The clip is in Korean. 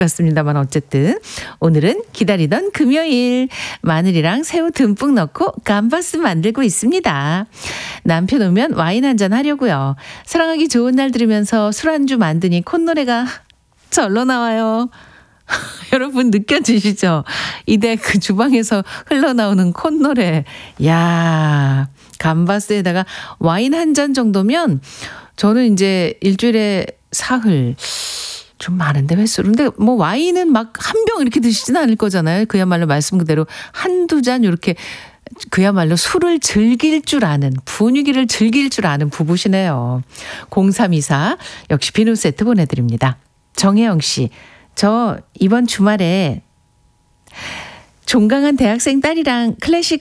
그렇습니다만 어쨌든 오늘은 기다리던 금요일 마늘이랑 새우 듬뿍 넣고 감바스 만들고 있습니다. 남편 오면 와인 한잔 하려고요. 사랑하기 좋은 날 들으면서 술안주 만드니 콧노래가 절로 나와요. 여러분 느껴지시죠? 이대 그 주방에서 흘러나오는 콧노래. 야, 감바스에다가 와인 한 잔 정도면 저는 이제 일주일에 사흘 좀 많은데 횟수로. 근데 뭐 와인은 막 한 병 이렇게 드시진 않을 거잖아요. 그야말로 말씀 그대로 한두 잔 이렇게 그야말로 술을 즐길 줄 아는, 분위기를 즐길 줄 아는 부부시네요. 0324 역시 비누 세트 보내드립니다. 정혜영 씨, 저 이번 주말에 종강한 대학생 딸이랑 클래식